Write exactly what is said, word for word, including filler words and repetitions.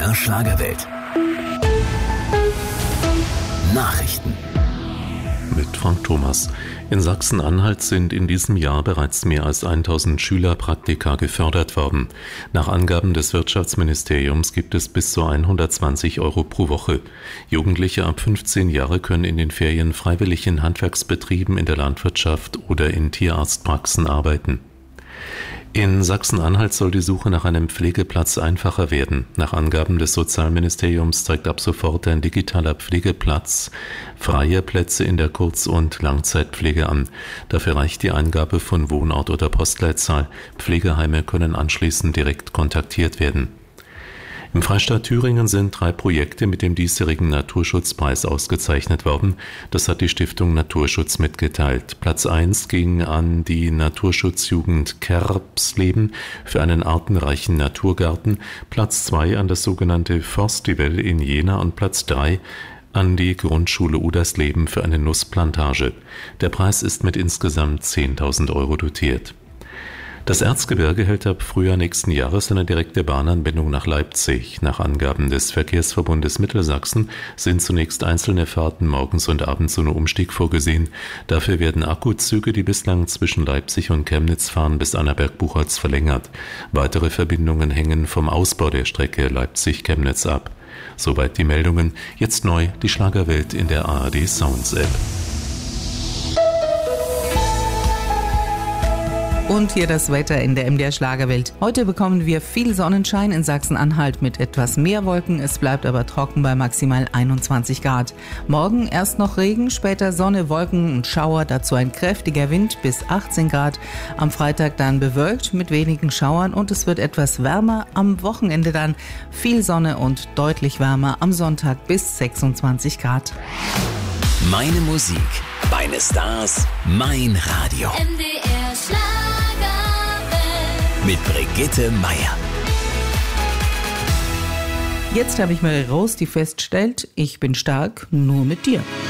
der Schlagerwelt. Nachrichten mit Frank Thomas. In Sachsen-Anhalt sind in diesem Jahr bereits mehr als tausend Schülerpraktika gefördert worden. Nach Angaben des Wirtschaftsministeriums gibt es bis zu hundertzwanzig Euro pro Woche. Jugendliche ab fünfzehn Jahre können in den Ferien freiwillig in Handwerksbetrieben, in der Landwirtschaft oder in Tierarztpraxen arbeiten. In Sachsen-Anhalt soll die Suche nach einem Pflegeplatz einfacher werden. Nach Angaben des Sozialministeriums zeigt ab sofort ein digitaler Pflegeplatz freie Plätze in der Kurz- und Langzeitpflege an. Dafür reicht die Eingabe von Wohnort oder Postleitzahl. Pflegeheime können anschließend direkt kontaktiert werden. Im Freistaat Thüringen sind drei Projekte mit dem diesjährigen Naturschutzpreis ausgezeichnet worden. Das hat die Stiftung Naturschutz mitgeteilt. Platz eins ging an die Naturschutzjugend Kerpsleben für einen artenreichen Naturgarten, Platz zwei an das sogenannte Forstivel in Jena und Platz drei an die Grundschule Udersleben für eine Nussplantage. Der Preis ist mit insgesamt zehntausend Euro dotiert. Das Erzgebirge hält ab Frühjahr nächsten Jahres eine direkte Bahnanbindung nach Leipzig. Nach Angaben des Verkehrsverbundes Mittelsachsen sind zunächst einzelne Fahrten morgens und abends ohne Umstieg vorgesehen. Dafür werden Akkuzüge, die bislang zwischen Leipzig und Chemnitz fahren, bis Annaberg-Buchholz verlängert. Weitere Verbindungen hängen vom Ausbau der Strecke Leipzig-Chemnitz ab. Soweit die Meldungen. Jetzt neu die Schlagerwelt in der A R D Sounds App. Und hier das Wetter in der M D R Schlagerwelt. Heute bekommen wir viel Sonnenschein in Sachsen-Anhalt mit etwas mehr Wolken. Es bleibt aber trocken bei maximal einundzwanzig Grad. Morgen erst noch Regen, später Sonne, Wolken und Schauer, dazu ein kräftiger Wind bis achtzehn Grad. Am Freitag dann bewölkt mit wenigen Schauern und es wird etwas wärmer. Am Wochenende dann viel Sonne und deutlich wärmer. Am Sonntag bis sechsundzwanzig Grad. Meine Musik, meine Stars, mein Radio. M D R Schlagerwelt. Mit Brigitte Meier. Jetzt habe ich Marie Rose, die feststellt, ich bin stark nur mit dir.